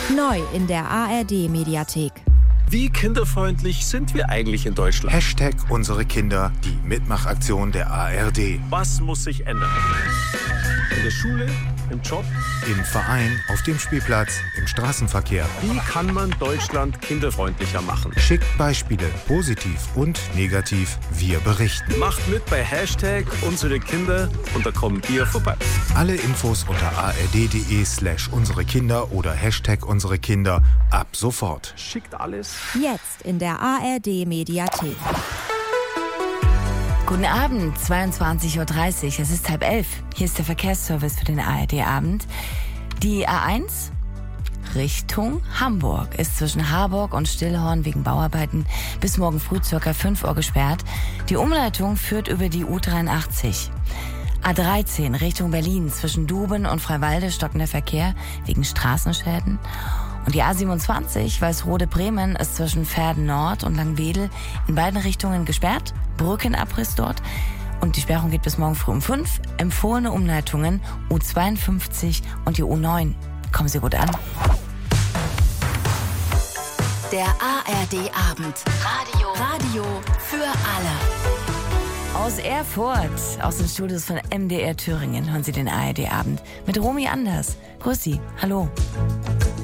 Neu in der ARD-Mediathek. Wie kinderfreundlich sind wir eigentlich in Deutschland? Hashtag unsere Kinder, die Mitmachaktion der ARD. Was muss sich ändern? In der Schule, im Job, im Verein, auf dem Spielplatz, im Straßenverkehr. Wie kann man Deutschland kinderfreundlicher machen? Schickt Beispiele, positiv und negativ. Wir berichten. Macht mit bei Hashtag unsere Kinder und da kommen wir vorbei. Alle Infos unter ard.de/unsere Kinder oder Hashtag unsere Kinder ab sofort. Schickt alles. Jetzt in der ARD-Mediathek. Guten Abend, 22.30 Uhr, es ist 10:30. Hier ist der Verkehrsservice für den ARD-Abend. Die A1 Richtung Hamburg ist zwischen Harburg und Stillhorn wegen Bauarbeiten bis morgen früh ca. 5 Uhr gesperrt. Die Umleitung führt über die U83. A13 Richtung Berlin zwischen Duben und Freiwalde stockender Verkehr wegen Straßenschäden. Und die A27 Weißrode-Bremen ist zwischen Verden Nord und Langwedel in beiden Richtungen gesperrt. Brückenabriss dort. Und die Sperrung geht bis morgen früh um 5. Empfohlene Umleitungen U52 und die U9. Kommen Sie gut an. Der ARD-Abend. Radio für alle. Aus Erfurt, aus den Studios von MDR Thüringen, hören Sie den ARD-Abend mit Romy Anders. Grüß Sie, hallo.